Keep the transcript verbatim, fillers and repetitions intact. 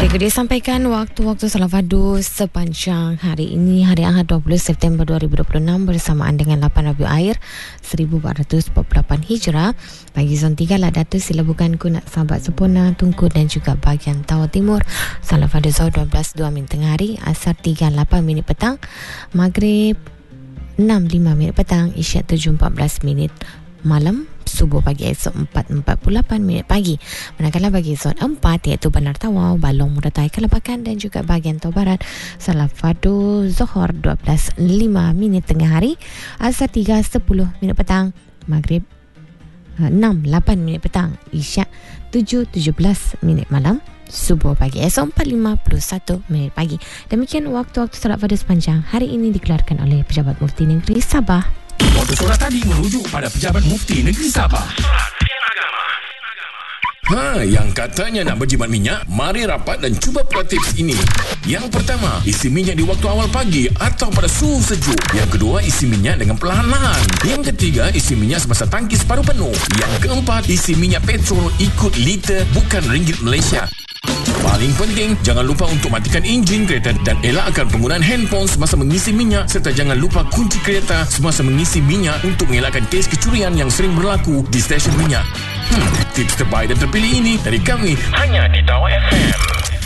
Baik, disampaikan waktu-waktu Salafadu sepanjang hari ini, hari Ahad dua puluh September dua ribu dua puluh enam bersamaan dengan lapan Rabiul Akhir seribu empat ratus empat puluh lapan Hijrah. Bagi zon tiga lah data sila bukanku nak sahabat sempurna, Tunku dan juga bahagian Tawa Timur. Salafadu Zuhur dua belas dua minit tengah hari, Asar tiga lapan minit petang, Maghrib enam lima minit petang, Isyak tujuh empat belas minit malam, subuh pagi esok empat empat puluh lapan minit pagi. Manakala bagi zon empat iaitu Bandar Tawau, Balong, Murtai, Kelabakan dan juga bahagian Tawa Barat, Salafadu Zuhur dua belas lima minit tengah hari, Asar tiga sepuluh minit petang, Maghrib enam lapan minit petang, Isyak tujuh tujuh belas minit malam, subuh pagi esok empat lima puluh satu minit pagi. Demikian waktu-waktu Salafadu sepanjang hari ini dikeluarkan oleh Pejabat Mufti Negeri Sabah. Waktu surat tadi merujuk pada Pejabat Mufti Negeri Sabah. Surat Pilihan Agama. Ha, yang katanya nak berjimat minyak, mari rapat dan cuba pula tips ini. Yang pertama, isi minyak di waktu awal pagi atau pada suhu sejuk. Yang kedua, isi minyak dengan perlahan-lahan. Yang ketiga, isi minyak semasa tangki separuh penuh. Yang keempat, isi minyak petrol ikut liter bukan ringgit Malaysia. Paling penting, jangan lupa untuk matikan enjin kereta dan elakkan penggunaan handphone semasa mengisi minyak, serta jangan lupa kunci kereta semasa mengisi minyak untuk mengelakkan kes kecurian yang sering berlaku di stesen minyak. Hmm, tips terbaik dan terpilih ini dari kami hanya di Tawa F M.